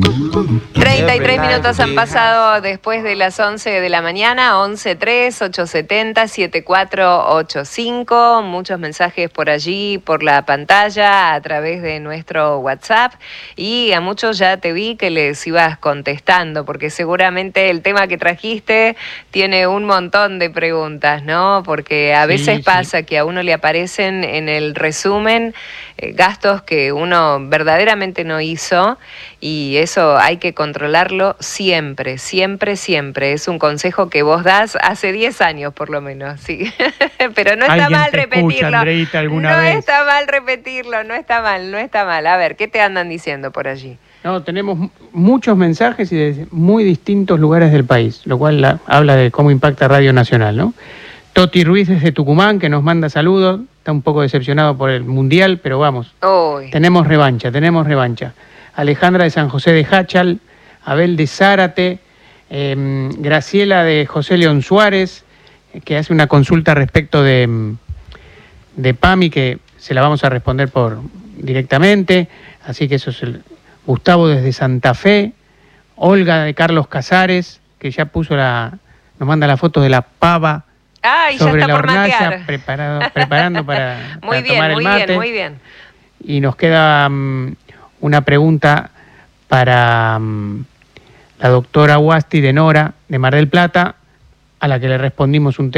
33 minutos han pasado después de las 11 de la mañana, 11-3-870-7485. Muchos mensajes por allí, por la pantalla, a través de nuestro WhatsApp. Y a muchos ya te vi que les ibas contestando, porque seguramente el tema que trajiste tiene un montón de preguntas, ¿no? Porque a veces pasa que a uno le aparecen en el resumen gastos que uno verdaderamente no hizo, y eso hay que controlarlo siempre, siempre, siempre. Es un consejo que vos das hace 10 años por lo menos, sí. Pero no está mal repetirlo. Escucha, Andreita, alguna no vez. está mal repetirlo, no está mal, no está mal. A ver, ¿qué te andan diciendo por allí? No, tenemos muchos mensajes y de muy distintos lugares del país, lo cual habla de cómo impacta Radio Nacional, ¿no? Toti Ruiz desde Tucumán, que nos manda saludos, está un poco decepcionado por el Mundial, pero vamos, tenemos revancha, tenemos revancha. Alejandra de San José de Jáchal, Abel de Zárate, Graciela de José León Suárez, que hace una consulta respecto de PAMI, que se la vamos a responder directamente, así que eso es Gustavo desde Santa Fe, Olga de Carlos Casares, que ya nos manda la foto de la pava sobre la hornalla, preparando para tomar el mate. Muy bien. Y nos queda una pregunta para la doctora Guasti de Nora, de Mar del Plata, a la que le respondimos un